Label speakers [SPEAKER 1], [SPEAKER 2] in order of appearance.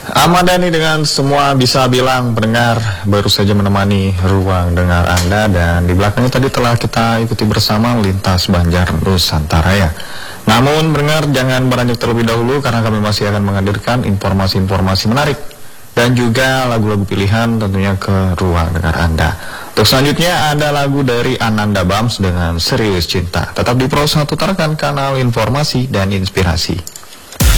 [SPEAKER 1] Ahmad Dhani dengan semua bisa bilang pendengar baru saja menemani ruang dengar Anda, dan di belakangnya tadi telah kita ikuti bersama lintas Banjar Nusantara ya. Namun pendengar jangan beranjak terlebih dahulu karena kami masih akan menghadirkan informasi-informasi menarik dan juga lagu-lagu pilihan tentunya ke ruang dengar Anda. Untuk selanjutnya ada lagu dari Ananda Bams dengan Serius Cinta. Tetap di Pro 1 Tarakan, kanal informasi dan inspirasi.